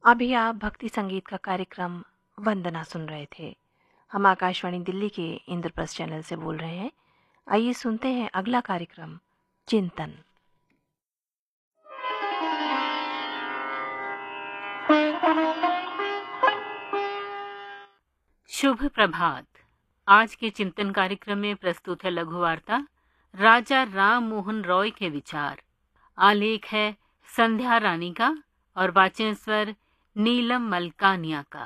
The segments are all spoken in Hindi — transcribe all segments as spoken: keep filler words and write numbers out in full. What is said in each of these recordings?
अभी आप भक्ति संगीत का कार्यक्रम वंदना सुन रहे थे। हम आकाशवाणी दिल्ली के इंद्रप्रस्थ चैनल से बोल रहे हैं। आइए सुनते हैं अगला कार्यक्रम चिंतन। शुभ प्रभात। आज के चिंतन कार्यक्रम में प्रस्तुत है लघु वार्ता राजा राम मोहन रॉय के विचार। आलेख है संध्या रानी का और वाचन स्वर नीलम मलकानिया का।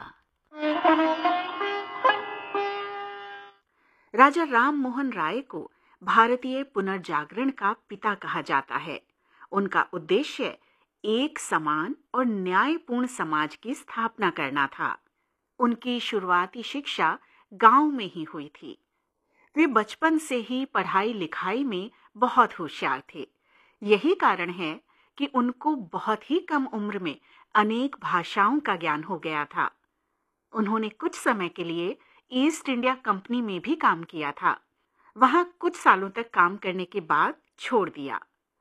राजा राम मोहन राय को भारतीय पुनर्जागरण का पिता कहा जाता है। उनका उद्देश्य एक समान और न्यायपूर्ण समाज की स्थापना करना था। उनकी शुरुआती शिक्षा गांव में ही हुई थी। वे बचपन से ही पढ़ाई लिखाई में बहुत होशियार थे। यही कारण है कि उनको बहुत ही कम उम्र में अनेक भाषाओं का ज्ञान हो गया था। उन्होंने कुछ समय के लिए ईस्ट इंडिया कंपनी में भी काम किया था। वहां कुछ सालों तक काम करने के बाद छोड़ दिया।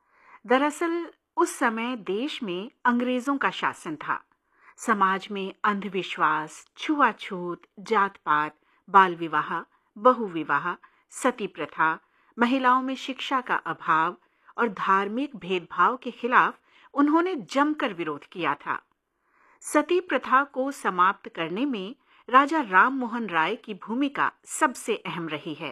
दरअसल उस समय देश में अंग्रेजों का शासन था। समाज में अंधविश्वास, छुआछूत, जात पात, बाल विवाह, बहु विवाह, सती प्रथा, महिलाओं में शिक्षा का अभाव और धार्मिक भेदभाव के खिलाफ उन्होंने जमकर विरोध किया था। सती प्रथा को समाप्त करने में राजा राम मोहन राय की भूमिका सबसे अहम रही है।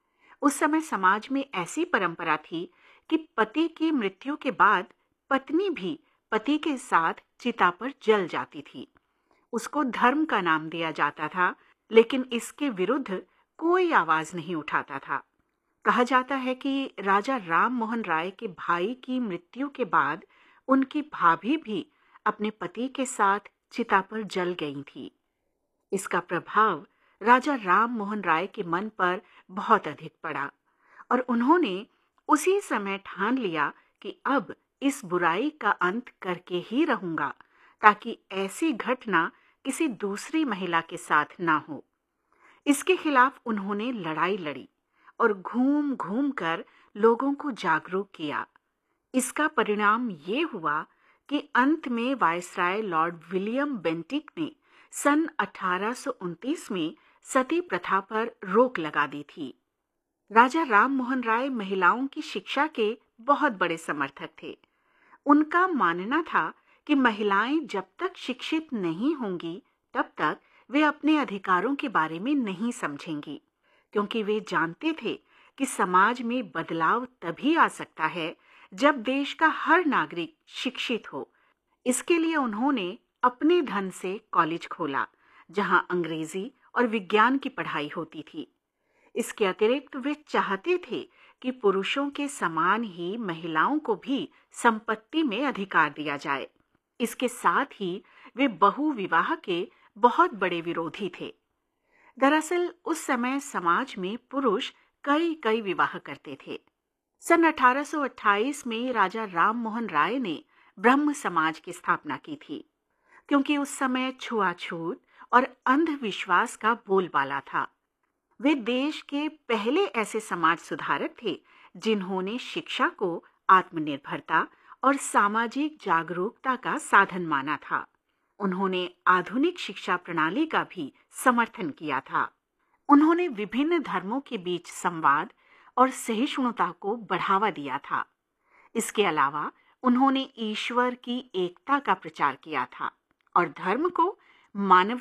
उस समय समाज में ऐसी परंपरा थी कि पति की मृत्यु के बाद पत्नी भी पति के साथ चिता पर जल जाती थी। उसको धर्म का नाम दिया जाता था, लेकिन इसके विरुद्ध कोई आवाज नहीं उठाता था। कहा जाता है कि राजा राम मोहन राय के भाई की मृत्यु के बाद उनकी भाभी भी अपने पति के साथ चिता पर जल गई थी। इसका प्रभाव राजा राम मोहन राय के मन पर बहुत अधिक पड़ा और उन्होंने उसी समय ठान लिया कि अब इस बुराई का अंत करके ही रहूंगा, ताकि ऐसी घटना किसी दूसरी महिला के साथ ना हो। इसके खिलाफ उन्होंने लड़ाई लड़ी और घूम घूम कर लोगों को जागरूक किया। इसका परिणाम ये हुआ कि अंत में वायसराय लॉर्ड विलियम बेंटिक ने सन अठारह सौ उनतीस में सती प्रथा पर रोक लगा दी थी। राजा राम मोहन राय महिलाओं की शिक्षा के बहुत बड़े समर्थक थे। उनका मानना था कि महिलाएं जब तक शिक्षित नहीं होंगी तब तक वे अपने अधिकारों के बारे में नहीं समझेंगी, क्योंकि वे जानते थे कि समाज में बदलाव तभी आ सकता है जब देश का हर नागरिक शिक्षित हो। इसके लिए उन्होंने अपने धन से कॉलेज खोला, जहां अंग्रेजी और विज्ञान की पढ़ाई होती थी। इसके अतिरिक्त वे चाहते थे कि पुरुषों के समान ही महिलाओं को भी संपत्ति में अधिकार दिया जाए। इसके साथ ही वे बहु विवाह के बहुत बड़े विरोधी थे। दरअसल उस समय समाज में पुरुष कई कई विवाह करते थे। सन अठारह सौ अट्ठाईस में राजा राम मोहन राय ने ब्रह्म समाज की स्थापना की थी, क्योंकि उस समय छुआछूत और अंधविश्वास का बोलबाला था। वे देश के पहले ऐसे समाज सुधारक थे जिन्होंने शिक्षा को आत्मनिर्भरता और सामाजिक जागरूकता का साधन माना था। उन्होंने आधुनिक शिक्षा प्रणाली का भी समर्थन किया था। उन्होंने विभिन्न धर्मों के बीच संवाद और सहिष्णुता को बढ़ावा दिया था। इसके अलावा उन्होंने ईश्वर की एकता का प्रचार किया था और धर्म को मानव